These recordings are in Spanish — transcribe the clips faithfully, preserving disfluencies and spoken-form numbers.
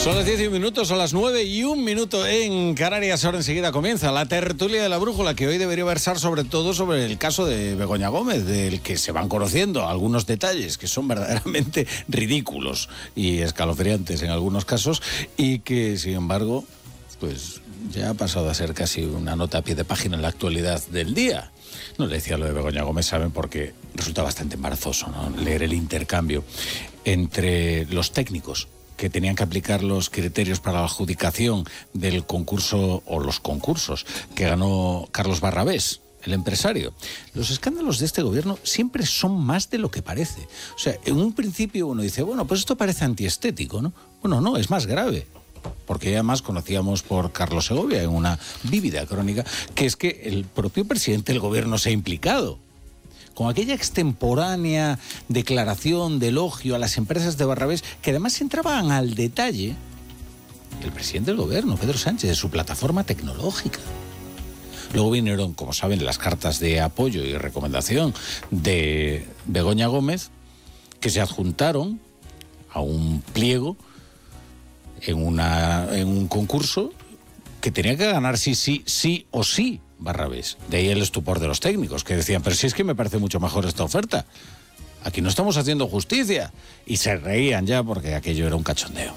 Son las diez y un minuto, son las nueve y un minuto en Canarias. Ahora enseguida comienza la tertulia de la brújula, que hoy debería versar sobre todo sobre el caso de Begoña Gómez, del que se van conociendo algunos detalles que son verdaderamente ridículos y escalofriantes en algunos casos, y que sin embargo pues ya ha pasado a ser casi una nota a pie de página en la actualidad del día. No le decía lo de Begoña Gómez, saben, porque resulta bastante embarazoso, ¿no?, leer el intercambio entre los técnicos que tenían que aplicar los criterios para la adjudicación del concurso, o los concursos, que ganó Carlos Barrabés, el empresario. Los escándalos de este gobierno siempre son más de lo que parece. O sea, en un principio uno dice, bueno, pues esto parece antiestético, ¿no? Bueno, no, es más grave. Porque además conocíamos por Carlos Segovia en una vívida crónica que es que el propio presidente del gobierno se ha implicado con aquella extemporánea declaración de elogio a las empresas de Barrabés, que además entraban al detalle el presidente del gobierno, Pedro Sánchez, de su plataforma tecnológica. Luego vinieron, como saben, las cartas de apoyo y recomendación de Begoña Gómez, que se adjuntaron a un pliego en, una, en un concurso que tenía que ganar sí, sí, sí o sí Barrabés. De ahí el estupor de los técnicos, que decían, pero si es que me parece mucho mejor esta oferta. Aquí no estamos haciendo justicia. Y se reían ya porque aquello era un cachondeo.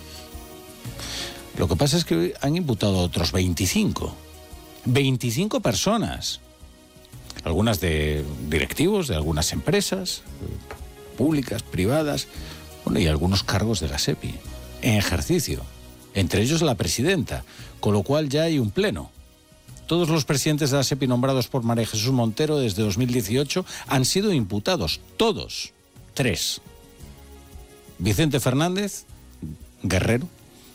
Lo que pasa es que hoy han imputado a otros veinticinco. veinticinco personas. Algunas de directivos de algunas empresas, públicas, privadas, bueno, y algunos cargos de la SEPI, en ejercicio. Entre ellos la presidenta, con lo cual ya hay un pleno. Todos los presidentes de la SEPI nombrados por María Jesús Montero desde dos mil dieciocho han sido imputados, todos, tres. Vicente Fernández, Guerrero,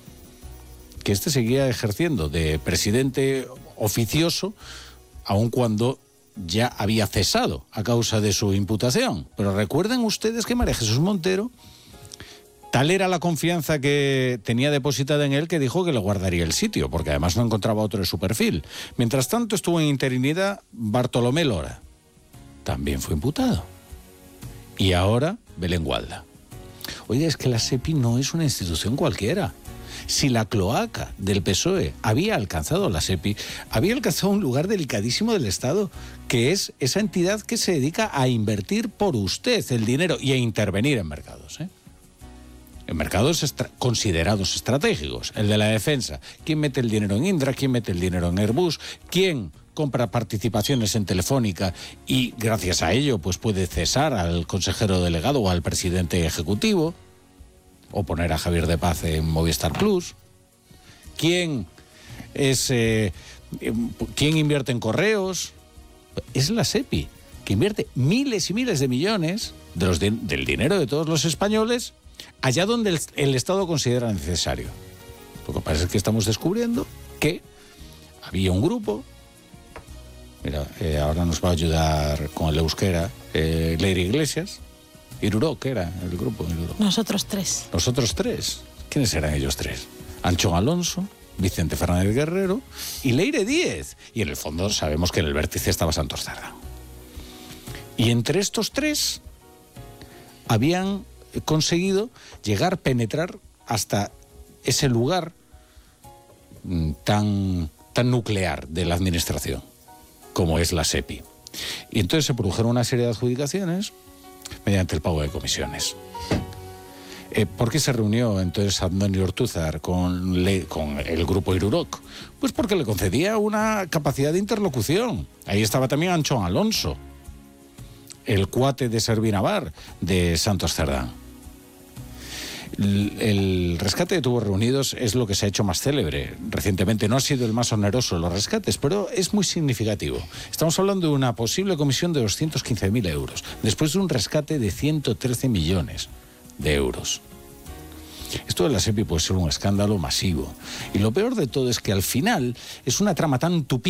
que este seguía ejerciendo de presidente oficioso, aun cuando ya había cesado a causa de su imputación. Pero recuerden ustedes que María Jesús Montero, tal era la confianza que tenía depositada en él, que dijo que le guardaría el sitio, porque además no encontraba otro de su perfil. Mientras tanto estuvo en interinidad Bartolomé Lora. También fue imputado. Y ahora Belén Gualda. Oye, es que la SEPI no es una institución cualquiera. Si la cloaca del P S O E había alcanzado la SEPI, había alcanzado un lugar delicadísimo del Estado, que es esa entidad que se dedica a invertir por usted el dinero y a intervenir en mercados, ¿eh? En mercados estra- considerados estratégicos, el de la defensa. ¿Quién mete el dinero en Indra? ¿Quién mete el dinero en Airbus? ¿Quién compra participaciones en Telefónica y gracias a ello pues puede cesar al consejero delegado o al presidente ejecutivo? O poner a Javier de Paz en Movistar Plus. ¿Quién es eh, quién invierte en correos? Es la SEPI, que invierte miles y miles de millones de los de, del dinero de todos los españoles allá donde el, el Estado considera necesario. Lo que pasa es que estamos descubriendo que había un grupo, mira, eh, ahora nos va a ayudar con el euskera, eh, Leire Iglesias, Irurok era el grupo. Irurok. Nosotros tres. Nosotros tres. ¿Quiénes eran ellos tres? Anchón Alonso, Vicente Fernández Guerrero y Leire Díez. Y en el fondo sabemos que en el vértice estaba Santos Cerdán. Y entre estos tres habían conseguido llegar, penetrar hasta ese lugar tan, tan nuclear de la administración, como es la SEPI. Y entonces se produjeron una serie de adjudicaciones mediante el pago de comisiones. Eh, ¿Por qué se reunió entonces Antonio Ortúzar con, le, con el grupo Irurok? Pues porque le concedía una capacidad de interlocución. Ahí estaba también Anchón Alonso, el cuate de Servinavar de Santos Cerdán. El, el rescate de tubos reunidos es lo que se ha hecho más célebre recientemente. No ha sido el más oneroso de los rescates, pero es muy significativo. Estamos hablando de una posible comisión de doscientos quince mil euros, después de un rescate de ciento trece millones de euros. Esto de la SEPI puede ser un escándalo masivo. Y lo peor de todo es que al final es una trama tan tupida